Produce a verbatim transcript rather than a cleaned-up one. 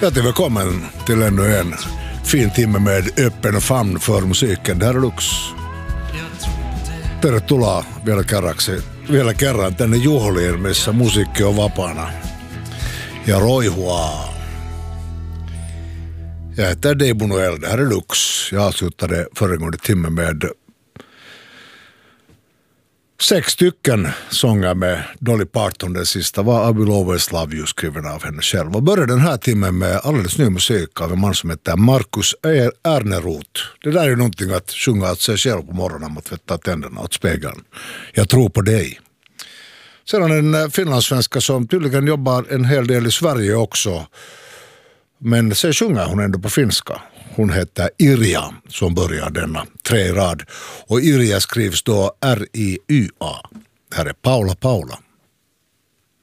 Hjärtligt välkommen till ännu en fin timme med öppen famn för musiken. Det här är Lux. Tervetuloa vielä kerraksi, vielä kerran tänne juhliin, missä musiikki on vapaana ja roihuaa. Jag heter Dave Bunuel, det här är Lux. Jag avslutade föregående timme med sex stycken sånger med Dolly Parton. Den sista var I Will Always Love You, skriven av henne själv. Och började den här timmen med alldeles ny musik av en man som heter Markus Erneroth. Det där är ju någonting att sjunga åt sig själv på morgonen mot tvätta tänderna åt spegeln. Jag tror på dig. Sedan en finlandssvenska som tydligen jobbar en hel del i Sverige också. Men sen sjunger hon ändå på finska. Hon heter Irja som börjar denna tre rad. Och Irja skrivs då R I Y A. Här är Paula Paula.